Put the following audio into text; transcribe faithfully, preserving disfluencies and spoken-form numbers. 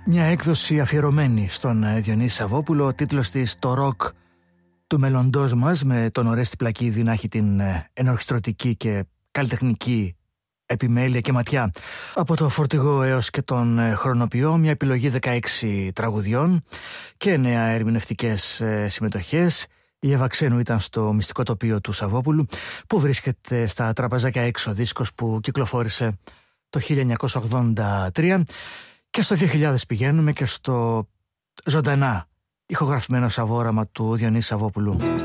Μια έκδοση αφιερωμένη στον Διονύση Σαββόπουλο, ο τίτλος της «Το ροκ του μέλλοντός μας», με τον Ορέστη Πλακίδη να έχει την ενορχιστρωτική και καλλιτεχνική επιμέλεια και ματιά. Από το φορτηγό έως και τον χρονοποιό, μια επιλογή δεκαέξι τραγουδιών και εννέα ερμηνευτικές συμμετοχές. Η Εύα Ξένου ήταν στο μυστικό τοπίο του Σαββόπουλου, που βρίσκεται στα τραπεζάκια έξω, δίσκος που κυκλοφόρησε το χίλια εννιακόσια ογδόντα τρία. Και στο δύο χιλιάδες πηγαίνουμε και στο ζωντανά ηχογραφημένο σαβόραμα του Διονύση Σαββόπουλου.